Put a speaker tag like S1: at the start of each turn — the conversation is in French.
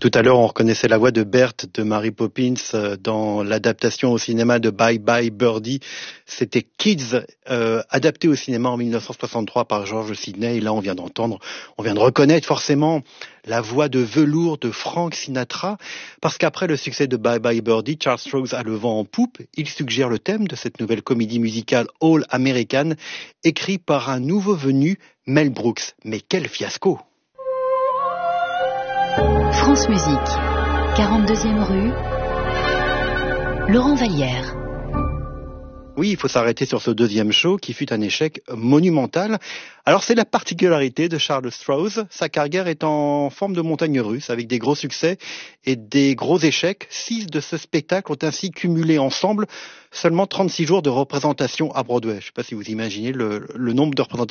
S1: Tout à l'heure, on reconnaissait la voix de Berthe de Mary Poppins dans l'adaptation au cinéma de Bye Bye Birdie. C'était Kids, adapté au cinéma en 1963 par George Sidney. Et là, on vient de reconnaître forcément la voix de velours de Frank Sinatra, parce qu'après le succès de Bye Bye Birdie, Charles Strouse a le vent en poupe. Il suggère le thème de cette nouvelle comédie musicale All American, écrit par un nouveau venu, Mel Brooks. Mais quel fiasco!
S2: France Musique, 42e rue, Laurent Vallière.
S1: Oui, il faut s'arrêter sur ce deuxième show qui fut un échec monumental. Alors c'est la particularité de Charles Strouse, sa carrière est en forme de montagne russe avec des gros succès et des gros échecs. 6 de ce spectacle ont ainsi cumulé ensemble seulement 36 jours de représentation à Broadway. Je ne sais pas si vous imaginez le nombre de représentations